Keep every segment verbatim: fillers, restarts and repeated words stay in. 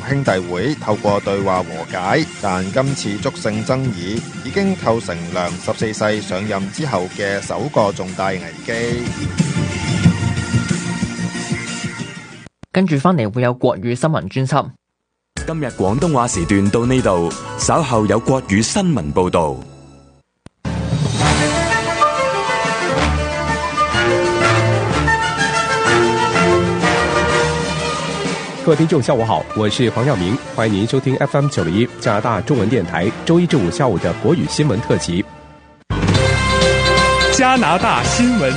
兄弟會透過對話和解，但今次竹性爭議已經構成梁十四世上任之後嘅首個重大危機。 跟住翻嚟會有國語新聞專輯。 今日廣東話時段到呢度，稍後有國語新聞報導。 各位聽眾下午好，我是黃耀明，歡迎您收聽 F M 九零一加拿大中文電台周一至五下午的國語新聞特輯。 加拿大新聞，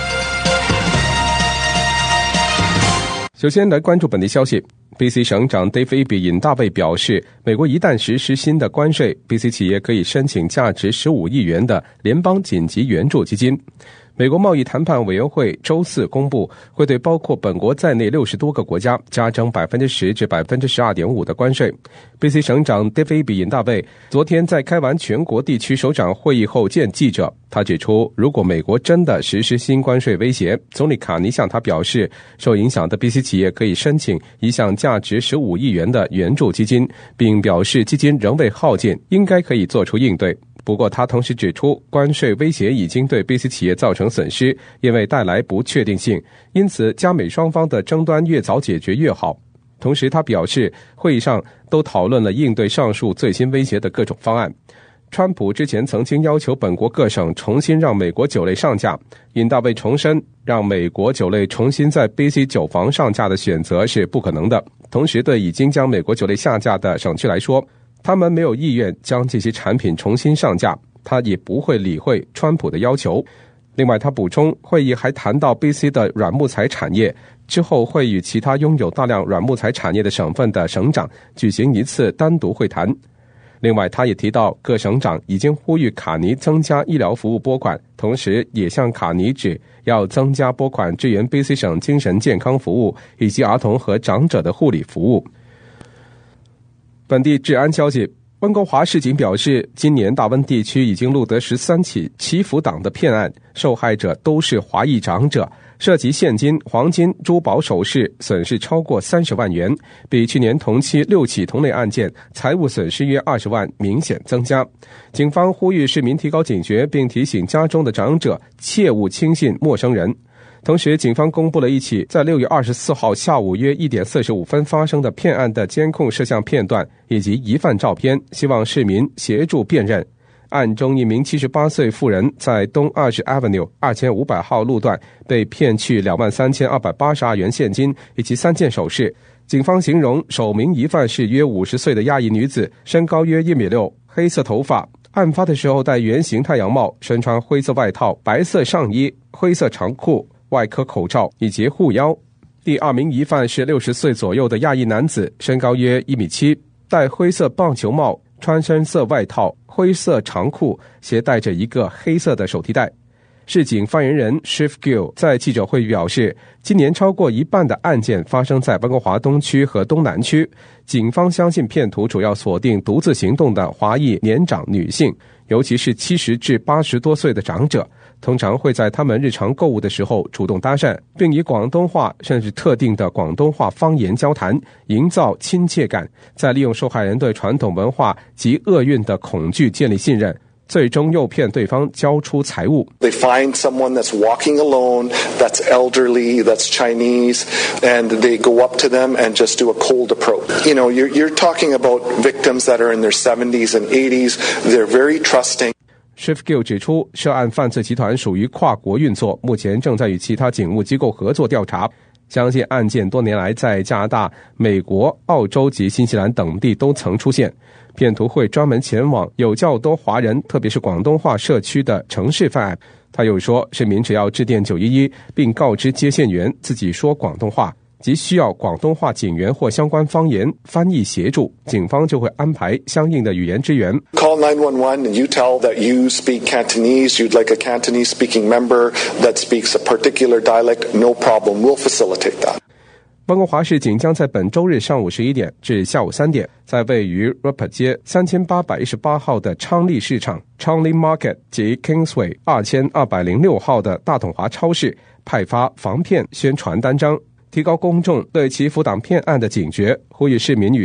首先來關注本地消息。B C 省長 Dave Eby 尹大衛表示，美國一旦實施新的關稅， B C 企業可以申請價值十五億元的聯邦緊急援助基金。美國貿易談判委員會周四公布，會對包括本國在內六十多個國家加徵百分之十至百分之十二點五的關稅。B C 省長 Dave Eby 尹大衛昨天在開完全國地區首長會議後見記者，他指出，如果美國真的實施新關稅威脅，總理卡尼向他表示，受影響的 B C 企業可以申請一項價值十五億元的援助基金，並表示基金仍未耗盡，應該可以做出應對。不過他同時指出，關稅威脅已經對 B C 企業造成損失，因為帶來不確定性，因此加美雙方的爭端越早解決越好。同時他表示，會議上都討論了應對上述最新威脅的各種方案。川普之前曾經要求本國各省重新讓美國酒類上架，尹大衛重申，讓美國酒類重新在 B C 酒房上架的選擇是不可能的。同時對已經將美國酒類下架的省區來說，他們沒有意願將這些產品重新上架，他也不會理會川普的要求。另外他補充，會議還談到 B C 的軟木材產業，之後會與其他擁有大量軟木材產業的省份的省長舉行一次單獨會談。另外他也提到，各省長已經呼籲卡尼增加醫療服務撥款，同時也向卡尼指要增加撥款支援 B C 省精神健康服務以及兒童和長者的護理服務。本地治安消息，溫哥華市警表示，今年大溫地區已經錄得十三起祈福黨的騙案，受害者都是華裔長者，涉及現金、黃金、珠寶首飾，損失超過三十萬元，比去年同期六起同類案件財務損失約二十萬明顯增加。警方呼籲市民提高警覺，並提醒家中的長者切勿輕信陌生人。同時警方公布了一起在六月二十四號下午約一點四十五分發生的騙案的監控攝像片段以及疑犯照片，希望市民協助辨認。案中一名七十八歲婦人在東二十 Avenue 二千五百號路段被騙去兩萬三千二百八十二元現金以及三件首飾。警方形容首名疑犯是約五十歲的亞裔女子，身高約一米六，黑色頭髮。案發的時候戴圓形太陽帽，身穿灰色外套、白色上衣、灰色長褲、外科口罩以及護腰。第二名疑犯是六十歲左右的亞裔男子，身高約一米七，戴灰色棒球帽，穿深色外套、灰色長褲，攜帶着一個黑色的手提袋。市警發言人 Shiv Gill 在記者會表示，今年超過一半的案件發生在溫哥華東區和東南區，警方相信騙徒主要鎖定獨自行動的華裔年長女性，尤其是七十至八十多歲的長者，通常會在他們日常購物的時候主動搭訕，並以廣東話甚至特定的廣東話方言交談，營造親切感，再利用受害人對傳統文化及厄運的恐懼建立信任，最終誘騙對方交出財物。 They find someone that's walking alone, that's elderly, that's Chinese, and they go up to them and just do a cold approach. You know, you're, you're talking about victims that are in their seventies and eighties. They're very trusting. Shiv Gill 指出，涉案犯罪集團屬於跨國運作，目前正在與其他警務機構合作調查。相信案件多年來在加拿大、美國、澳洲及新西蘭等地都曾出現。騙徒會專門前往有較多華人，特別是廣東話社區的城市犯案。他又說，市民只要致電九一一並告知接線員自己說廣東話，即需要廣東話警員或相關方言翻譯協助，警方就會安排相應的語言支援。 Call nine one one and you tell that you speak Cantonese, you'd like a Cantonese speaking member that speaks a particular dialect, no problem, we'll facilitate that. 溫哥華市警將在本周日上午十一點至下午三點，在位於 Rupert 街三千八百一十八號的昌利市場 Changli Market 及 Kingsway 二千二百零六號的大統華超市派發防騙宣傳單張，提高公眾對祈福黨騙案的警覺，呼籲市民與